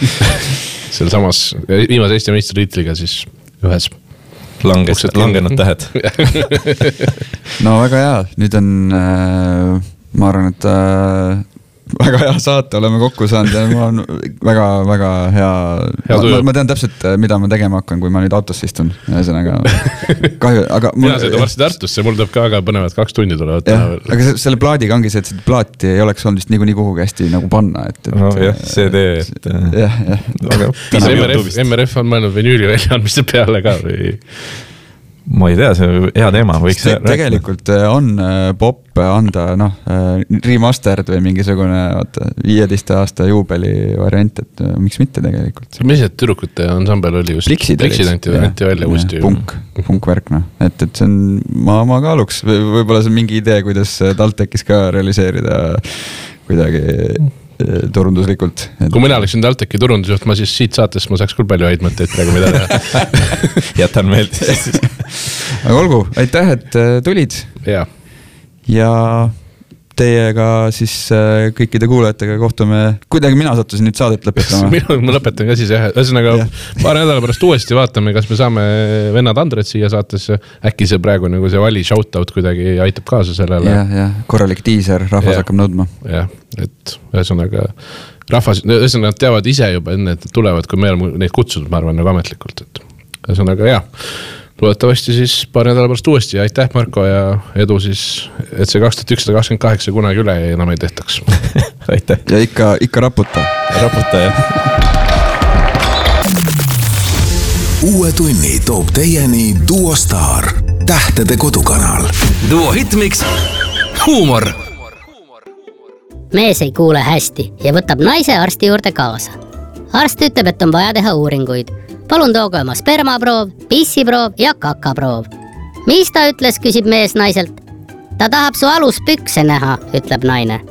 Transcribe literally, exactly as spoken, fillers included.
seal samas viimase Eesti meistritiitliga siis ühes Langes, langenud tähed. No väga hea, nüüd on äh, ma arvan, et äh, väga hea saate oleme kokku saanud ja ma on väga, väga hea, hea ma, ma tean täpselt, mida ma tegema hakkan, kui ma nüüd autosse istun ühesõnaga kahju, aga mina sõidan varsti Tartusse, mul tuleb ka väga põnevad kaks tundi tulevad. Aga selle plaadiga ongi see, et seda plaati ei oleks olnud vist niikuinii kuhugi hästi nagu panna, et, et no, jah, C D et, jah, jah. M R F, M R F on mõelnud vinüüli väljaandmiste peale ka või? Ma ei tea, see hea teema võiks Te, tegelikult on pop anda noh, remastered või mingisugune vaata, viieteist aasta juubeli variant, et miks mitte tegelikult. Mis et tüdrukute ansambel oli just Pliksid anti välja uuesti. Punk, punkvärk noh, et, et see on ma, ma kaaluks, võib-olla see on mingi idee, kuidas TalTechis ka realiseerida kuidagi turunduslikult. Kui mina oleksin TalTechi turundusjuht, ma siis siit saatest ma saaks küll palju häid mõtteid praegu mida teha. Jätan meeldis. Aga olgu, aitäh, et tulid. Ja. Ja teiega siis kõikide kuulajatega kohtume. Kuidagi mina sattusin nüüd saadet lõpetama. Ma lõpetan ka siis jah. Ühesõnaga paari nädala pärast uuesti vaatame, kas me saame vennad Andret siia saatesse. Äkki see praegu nagu see vali shoutout kuidagi aitab kaasa sellele. Jah, jah, korralik diiser, rahvas ja. Hakkab nõudma. Jah, et ühesõnaga rahvas, ühesõnaga nad teavad ise juba enne, et tulevad, kui meil on neid kutsunud, ma arvan, nagu ametlikult. Et ühesõnaga jah. Loodetavasti siis paar nädala pärast uuesti ja aitäh Marko ja edu siis, et see kaks tuhat ükssada kakskümmend kaheksa kunagi üle enam ei tehtaks. Aitäh. Ja ikka, ikka raputa. Raputa, jah. Uue tunni toob teieni Duo Star, tähtede kodukanal. Duo Hitmix, huumor. Mees ei kuule hästi ja võtab naise arsti juurde kaasa. Arst ütleb, et on vaja teha uuringuid. Palun tooge oma spermaproov, pissiproov ja kakaproov. Mis ta ütles, küsib mees naiselt. Ta tahab su alus pükse näha, ütleb naine.